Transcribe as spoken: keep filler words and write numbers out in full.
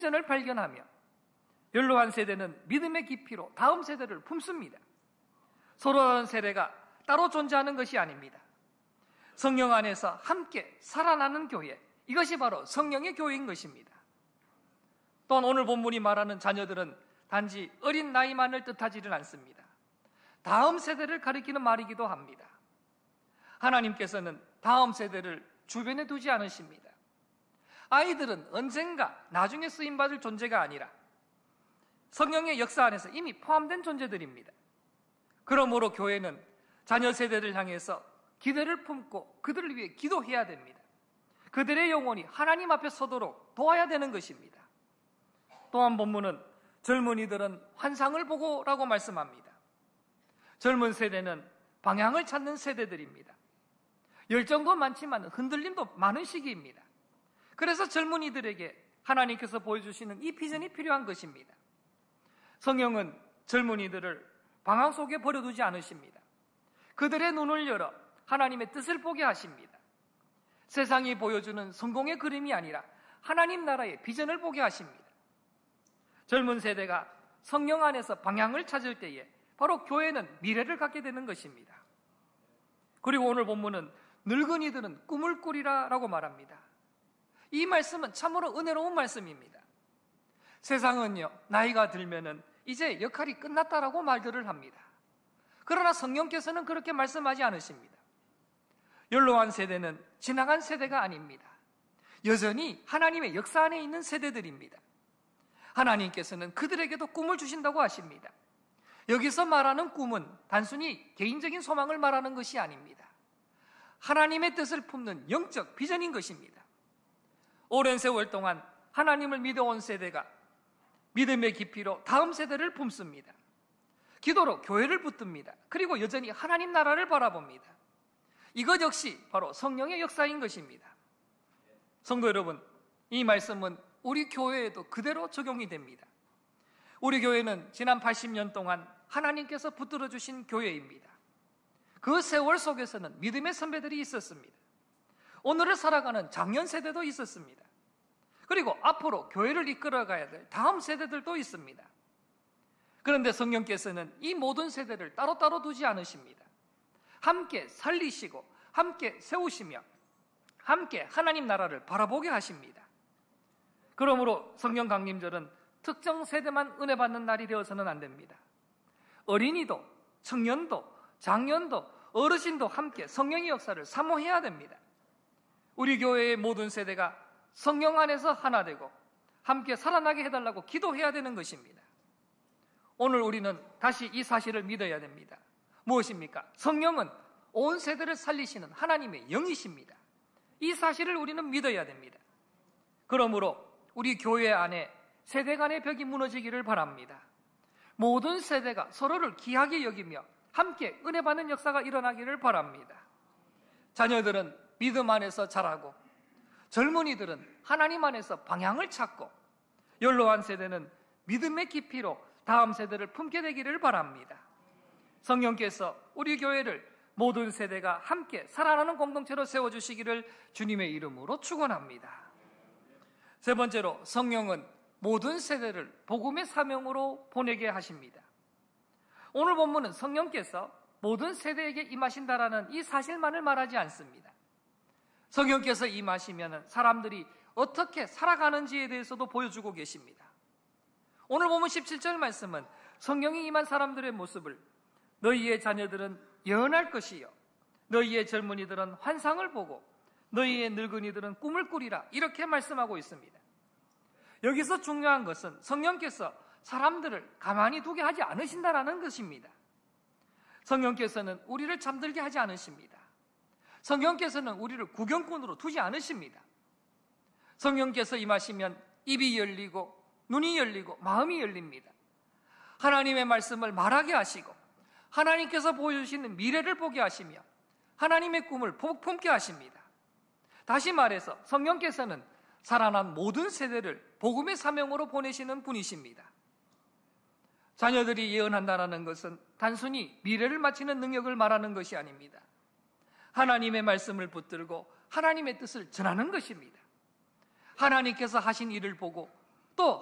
비전을 발견하며 연로한 세대는 믿음의 깊이로 다음 세대를 품습니다. 서로 다른 세대가 따로 존재하는 것이 아닙니다. 성령 안에서 함께 살아나는 교회, 이것이 바로 성령의 교회인 것입니다. 또한 오늘 본문이 말하는 자녀들은 단지 어린 나이만을 뜻하지는 않습니다. 다음 세대를 가리키는 말이기도 합니다. 하나님께서는 다음 세대를 주변에 두지 않으십니다. 아이들은 언젠가 나중에 쓰임받을 존재가 아니라 성령의 역사 안에서 이미 포함된 존재들입니다. 그러므로 교회는 자녀 세대를 향해서 기대를 품고 그들을 위해 기도해야 됩니다. 그들의 영혼이 하나님 앞에 서도록 도와야 되는 것입니다. 또한 본문은 젊은이들은 환상을 보고라고 말씀합니다. 젊은 세대는 방향을 찾는 세대들입니다. 열정도 많지만 흔들림도 많은 시기입니다. 그래서 젊은이들에게 하나님께서 보여주시는 이 비전이 필요한 것입니다. 성령은 젊은이들을 방황 속에 버려두지 않으십니다. 그들의 눈을 열어 하나님의 뜻을 보게 하십니다. 세상이 보여주는 성공의 그림이 아니라 하나님 나라의 비전을 보게 하십니다. 젊은 세대가 성령 안에서 방향을 찾을 때에 바로 교회는 미래를 갖게 되는 것입니다. 그리고 오늘 본문은 늙은이들은 꿈을 꾸리라 라고 말합니다. 이 말씀은 참으로 은혜로운 말씀입니다. 세상은요, 나이가 들면은 이제 역할이 끝났다라고 말들을 합니다. 그러나 성령께서는 그렇게 말씀하지 않으십니다. 연로한 세대는 지나간 세대가 아닙니다. 여전히 하나님의 역사 안에 있는 세대들입니다. 하나님께서는 그들에게도 꿈을 주신다고 하십니다. 여기서 말하는 꿈은 단순히 개인적인 소망을 말하는 것이 아닙니다. 하나님의 뜻을 품는 영적 비전인 것입니다. 오랜 세월 동안 하나님을 믿어온 세대가 믿음의 깊이로 다음 세대를 품습니다. 기도로 교회를 붙듭니다. 그리고 여전히 하나님 나라를 바라봅니다. 이것 역시 바로 성령의 역사인 것입니다. 성도 여러분, 이 말씀은 우리 교회에도 그대로 적용이 됩니다. 우리 교회는 지난 팔십 년 동안 하나님께서 붙들어 주신 교회입니다. 그 세월 속에서는 믿음의 선배들이 있었습니다. 오늘을 살아가는 장년 세대도 있었습니다. 그리고 앞으로 교회를 이끌어가야 될 다음 세대들도 있습니다. 그런데 성령께서는 이 모든 세대를 따로따로 두지 않으십니다. 함께 살리시고 함께 세우시며 함께 하나님 나라를 바라보게 하십니다. 그러므로 성령 강림절은 특정 세대만 은혜 받는 날이 되어서는 안 됩니다. 어린이도 청년도 장년도 어르신도 함께 성령의 역사를 사모해야 됩니다. 우리 교회의 모든 세대가 성령 안에서 하나 되고 함께 살아나게 해달라고 기도해야 되는 것입니다. 오늘 우리는 다시 이 사실을 믿어야 됩니다. 무엇입니까? 성령은 온 세대를 살리시는 하나님의 영이십니다. 이 사실을 우리는 믿어야 됩니다. 그러므로 우리 교회 안에 세대 간의 벽이 무너지기를 바랍니다. 모든 세대가 서로를 귀하게 여기며 함께 은혜 받는 역사가 일어나기를 바랍니다. 자녀들은 믿음 안에서 자라고 젊은이들은 하나님 안에서 방향을 찾고 연로한 세대는 믿음의 깊이로 다음 세대를 품게 되기를 바랍니다. 성령께서 우리 교회를 모든 세대가 함께 살아나는 공동체로 세워주시기를 주님의 이름으로 축원합니다. 세 번째로, 성령은 모든 세대를 복음의 사명으로 보내게 하십니다. 오늘 본문은 성령께서 모든 세대에게 임하신다라는 이 사실만을 말하지 않습니다. 성령께서 임하시면 사람들이 어떻게 살아가는지에 대해서도 보여주고 계십니다. 오늘 보면 십칠 절 말씀은 성령이 임한 사람들의 모습을 너희의 자녀들은 예언할 것이요 너희의 젊은이들은 환상을 보고 너희의 늙은이들은 꿈을 꾸리라, 이렇게 말씀하고 있습니다. 여기서 중요한 것은 성령께서 사람들을 가만히 두게 하지 않으신다라는 것입니다. 성령께서는 우리를 잠들게 하지 않으십니다. 성령께서는 우리를 구경꾼으로 두지 않으십니다. 성령께서 임하시면 입이 열리고 눈이 열리고 마음이 열립니다. 하나님의 말씀을 말하게 하시고 하나님께서 보여주시는 미래를 보게 하시며 하나님의 꿈을 품게 하십니다. 다시 말해서 성령께서는 살아난 모든 세대를 복음의 사명으로 보내시는 분이십니다. 자녀들이 예언한다는 것은 단순히 미래를 맞히는 능력을 말하는 것이 아닙니다. 하나님의 말씀을 붙들고 하나님의 뜻을 전하는 것입니다. 하나님께서 하신 일을 보고